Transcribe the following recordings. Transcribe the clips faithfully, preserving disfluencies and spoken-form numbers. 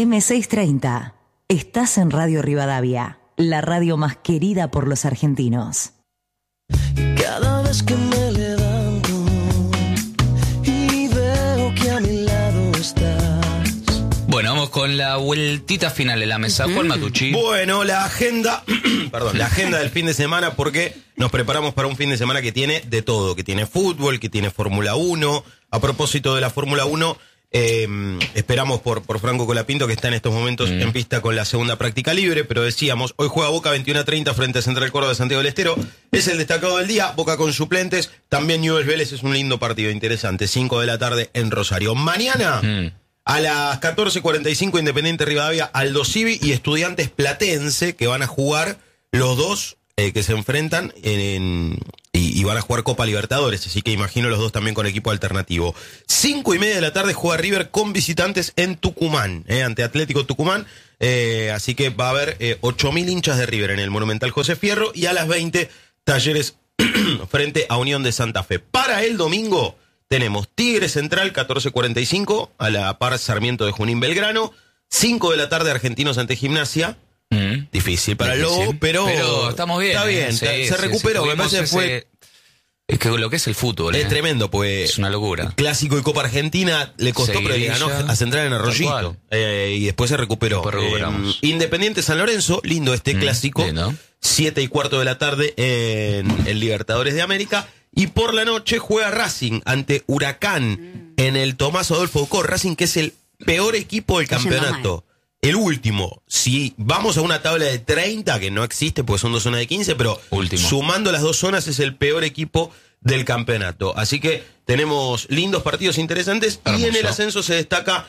eme seiscientos treinta. Estás en Radio Rivadavia, la radio más querida por los argentinos. Cada vez que me levanto y veo que a mi lado estás. Bueno, vamos con la vueltita final de la mesa. Juan Matucci. Bueno, la agenda, perdón, la agenda del fin de semana, porque nos preparamos para un fin de semana que tiene de todo, que tiene fútbol, que tiene Fórmula uno. A propósito de la Fórmula uno, eh, esperamos por, por Franco Colapinto, que está en estos momentos mm. en pista con la segunda práctica libre, pero decíamos, hoy juega Boca veintiuno a treinta frente a Central Córdoba de Santiago del Estero. Es el destacado del día, Boca con suplentes. También Newell's Vélez es un lindo partido, interesante, cinco de la tarde en Rosario. Mañana... Mm. A las catorce cuarenta y cinco, Independiente Rivadavia, Aldo Civi y Estudiantes Platense, que van a jugar los dos eh, que se enfrentan en, en, y, y van a jugar Copa Libertadores, así que imagino los dos también con equipo alternativo. Cinco y media de la tarde juega River con visitantes en Tucumán, eh, ante Atlético Tucumán, eh, así que va a haber eh, ocho mil hinchas de River en el Monumental José Fierro, y a las veinte, Talleres frente a Unión de Santa Fe. Para el domingo... tenemos Tigre Central, catorce cuarenta y cinco, a la par Sarmiento de Junín Belgrano. cinco de la tarde, Argentinos ante Gimnasia. Mm. Difícil para el Lobo, pero... Pero estamos bien. Está bien, ¿eh? se, sí, se sí, recuperó. sí, Me parece que fue... Es que lo que es el fútbol, Es ¿eh? tremendo, pues... Es una locura. Clásico y Copa Argentina le costó, pero le ganó a Central en Arroyito. Eh, y después se recuperó. Después recuperamos. Eh, Independiente San Lorenzo, lindo este mm, clásico. ¿No? Siete y cuarto de la tarde en el Libertadores de América. Y por la noche juega Racing ante Huracán en el Tomás Adolfo Ducó. Racing, que es el peor equipo del campeonato. El último. Si vamos a una tabla de treinta, que no existe porque son dos zonas de quince, pero último. Sumando las dos zonas es el peor equipo del campeonato. Así que tenemos lindos partidos interesantes. Hermoso. Y en el ascenso se destaca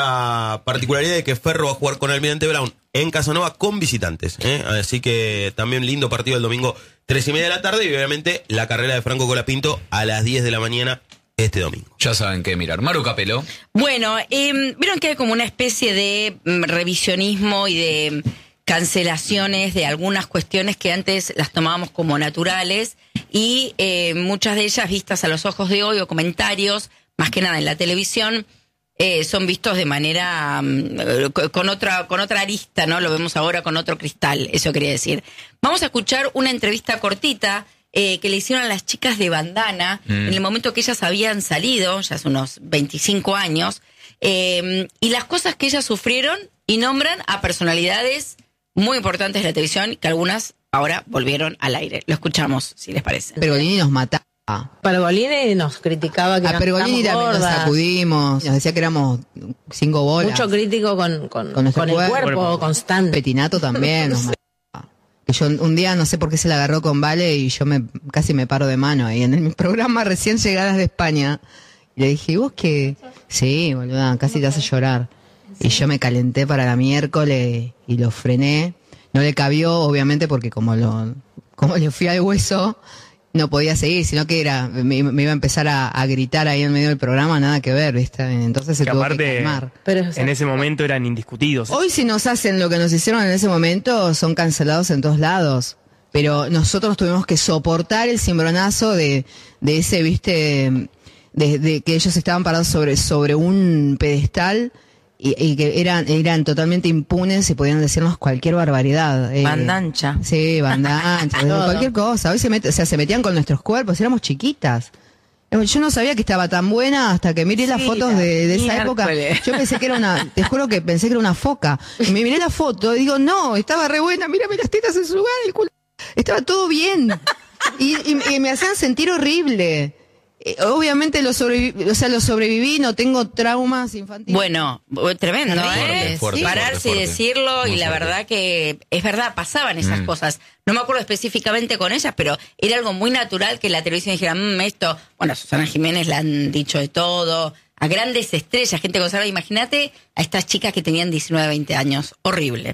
la particularidad de que Ferro va a jugar con Almirante Brown en Casanova con visitantes, ¿eh? Así que también lindo partido el domingo, tres y media de la tarde, y obviamente la carrera de Franco Colapinto a las diez de la mañana este domingo. Ya saben qué mirar. Maru Capelo. Bueno, eh, vieron que hay como una especie de mm, revisionismo y de cancelaciones de algunas cuestiones que antes las tomábamos como naturales, y eh, muchas de ellas vistas a los ojos de hoy, o comentarios, más que nada en la televisión, Eh, son vistos de manera um, con otra con otra arista, ¿no? Lo vemos ahora con otro cristal, eso quería decir. Vamos a escuchar una entrevista cortita eh, que le hicieron a las chicas de Bandana mm. en el momento que ellas habían salido, ya hace unos veinticinco años, eh, y las cosas que ellas sufrieron, y nombran a personalidades muy importantes de la televisión, que algunas ahora volvieron al aire. Lo escuchamos, si les parece. Pergolini nos mataba. Pergolini nos criticaba que a Pergolini también nos sacudimos, nos decía que éramos cinco bolas. Mucho crítico con, con, con, con el cuerpo, cuerpo constante. Petinato también nos mataba. Que yo un día no sé por qué se la agarró con Vale y yo me casi me paro de mano ahí en el programa recién llegadas de España. Y le dije, ¿y vos qué? Sí, boluda, casi te hace llorar. Y yo me calenté para la miércoles y lo frené. No le cabió, obviamente, porque como lo como le fui al hueso, no podía seguir, sino que era me, me iba a empezar a, a gritar ahí en medio del programa, nada que ver, ¿viste? Entonces se que tuvo aparte, que calmar. Pero, o sea, en ese momento eran indiscutidos. Hoy si nos hacen lo que nos hicieron en ese momento, son cancelados en todos lados. Pero nosotros tuvimos que soportar el cimbronazo de, de ese, ¿viste? De, de que ellos estaban parados sobre, sobre un pedestal y, y que eran eran totalmente impunes y podían decirnos cualquier barbaridad. Eh, Bandancha. Sí, bandancha, cualquier cosa. Hoy se met, o sea, se metían con nuestros cuerpos, éramos chiquitas. Yo no sabía que estaba tan buena hasta que miré sí, las fotos de, de esa época. Yo pensé que era una, te juro que pensé que era una foca. Y me miré la foto y digo, no, estaba re buena, mírame las tetas en su lugar, el culo. Estaba todo bien. Y, y, y me hacían sentir horrible. Obviamente lo sobreviví, o sea, lo sobreviví, no tengo traumas infantiles. Bueno, tremendo, fuerte, ¿eh? fuerte, Sí. Pararse fuerte, fuerte. y decirlo, Muy y la fuerte. verdad que es verdad, pasaban esas Mm. cosas. No me acuerdo específicamente con ellas, pero era algo muy natural que la televisión dijera, mmm, esto, bueno, a Susana Jiménez le han dicho de todo, a grandes estrellas, gente consagrada. Imagínate a estas chicas que tenían diecinueve, veinte años. Horrible.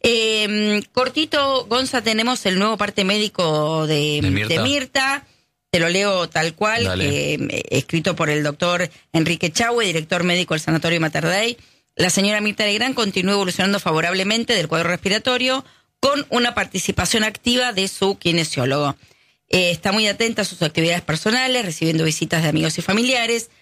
Eh, cortito, Gonza, tenemos el nuevo parte médico de, de Mirta. de Mirta. Te lo leo tal cual, eh, escrito por el doctor Enrique Chahue, director médico del Sanatorio Mater Dei. La señora Mirta Legrand continúa evolucionando favorablemente del cuadro respiratorio con una participación activa de su kinesiólogo. Eh, está muy atenta a sus actividades personales, recibiendo visitas de amigos y familiares.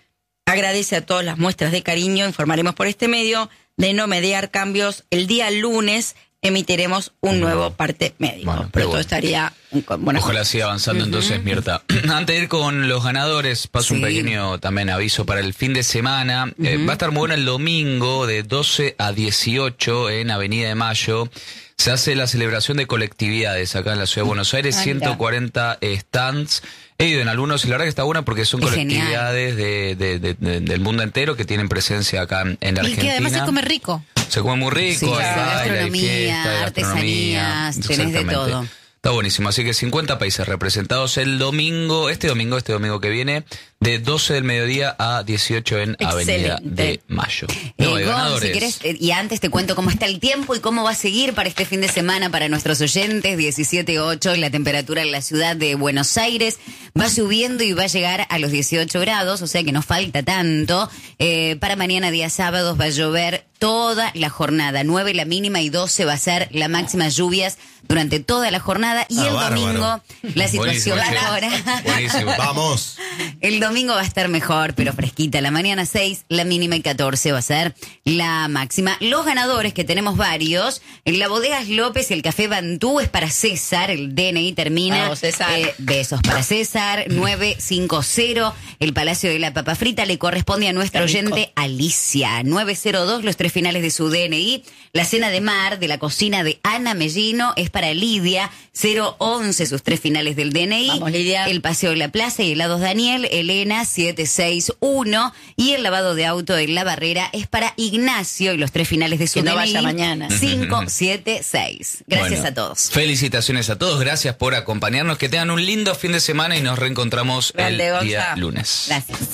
agradece a todas las muestras de cariño. Informaremos por este medio de no mediar cambios. El día lunes emitiremos un nuevo parte médico. Bueno, pero bueno. todo estaría con buena Ojalá siga avanzando. Uh-huh. Entonces, Mirta. Antes de ir con los ganadores, paso Sí. un pequeño también aviso para el fin de semana. Uh-huh. Eh, va a estar muy bueno el domingo de doce a dieciocho en Avenida de Mayo. Se hace la celebración de colectividades acá en la Ciudad de Buenos Aires, Ah, ciento cuarenta stands. He ido en algunos y la verdad que está buena porque son Es colectividades de, de, de, de, del mundo entero que tienen presencia acá en, en la Y Argentina. que además se come rico. Se come muy rico, Sí, hay claro. baile, hay Gastronomía, fiesta, hay gastronomía, artesanías, tenés de exactamente. todo. Está buenísimo, así que cincuenta países representados el domingo, este domingo, este domingo que viene, de doce del mediodía a dieciocho en Avenida Excelente. de Mayo. Eh, No, hay Gon, ganadores. si querés, eh, y antes te cuento cómo está el tiempo y cómo va a seguir para este fin de semana para nuestros oyentes, diecisiete punto ocho, la temperatura en la ciudad de Buenos Aires va subiendo y va a llegar a los dieciocho grados, o sea que no falta tanto. Eh, para mañana, día sábados, va a llover toda la jornada, nueve la mínima y doce va a ser la máxima lluvias durante toda la jornada, y Ah, el bárbaro. domingo la situación Buenísimo, che. ahora... Buenísimo. Vamos. El domingo va a estar mejor, pero fresquita. La mañana seis, la mínima, y catorce va a ser la máxima. Los ganadores, que tenemos varios, en la Bodegas López y el Café Bantú, es para César. El D N I termina. Vamos, César. eh, besos para César. nueve cinco cero. El Palacio de la Papa Frita le corresponde a nuestra Qué rico. oyente Alicia. nueve cero dos, los tres finales de su D N I. La Cena de Mar de la cocina de Ana Mellino es para Lidia. cero once, sus tres finales del D N I. Vamos, Lidia. El Paseo de la Plaza y helados Daniel, Elena siete seis uno, y el lavado de auto en La Barrera es para Ignacio y los tres finales de su Que no D N I vaya mañana. cinco siete seis. Gracias Bueno, a todos. Felicitaciones a todos, gracias por acompañarnos, que tengan un lindo fin de semana y nos reencontramos Grande, el Gonza. día lunes. Gracias.